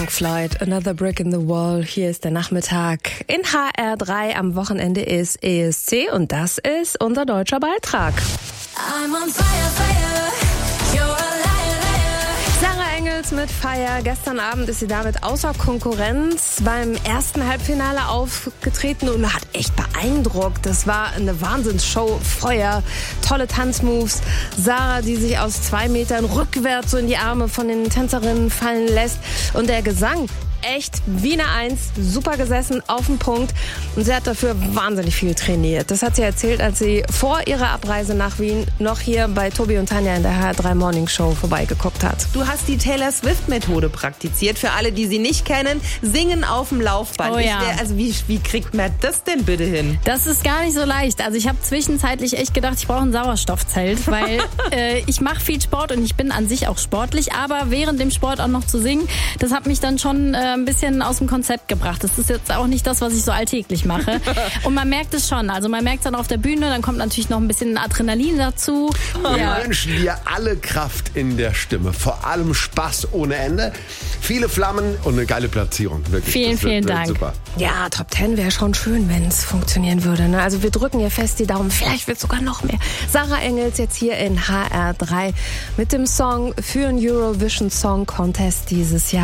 Pink Floyd, Another Brick in the Wall. Hier ist der Nachmittag. In HR3 am Wochenende ist ESC und das ist unser deutscher Beitrag. I'm on fire, fire. You're a liar, liar. Sarah Engels mit Fire. Gestern Abend ist sie damit außer Konkurrenz beim ersten Halbfinale aufgetreten und hat echt beeindruckt. Das war eine Wahnsinnsshow. Feuer, tolle Tanzmoves. Sarah, die sich aus 2 Metern rückwärts so in die Arme von den Tänzerinnen fallen lässt. Und der Gesang, echt wie eine Eins, super gesessen, auf den Punkt. Und sie hat dafür wahnsinnig viel trainiert. Das hat sie erzählt, als sie vor ihrer Abreise nach Wien noch hier bei Tobi und Tanja in der HR3 Morning Show vorbeigeguckt hat. Du hast die Taylor Swift-Methode praktiziert. Für alle, die sie nicht kennen, singen auf dem Laufband. Oh ja. Wie kriegt man das denn bitte hin? Das ist gar nicht so leicht. Also ich habe zwischenzeitlich echt gedacht, ich brauche ein Sauerstoffzelt, weil ich mache viel Sport und ich bin an sich auch sportlich, aber während dem Sport auch noch zu singen, das hat mich dann schon ein bisschen aus dem Konzept gebracht. Das ist jetzt auch nicht das, was ich so alltäglich mache. Und man merkt es schon. Also man merkt es dann auf der Bühne, dann kommt natürlich noch ein bisschen Adrenalin dazu. Wir wünschen dir alle Kraft in der Stimme. Vor allem Spaß ohne Ende. Viele Flammen und eine geile Platzierung. Wirklich. Vielen Dank. Super. Ja, Top 10 wäre schon schön, wenn es funktionieren würde. Ne? Also wir drücken ihr fest die Daumen. Vielleicht wird sogar noch mehr. Sarah Engels jetzt hier in HR3 mit dem Song für den Eurovision Song Contest dieses Jahr.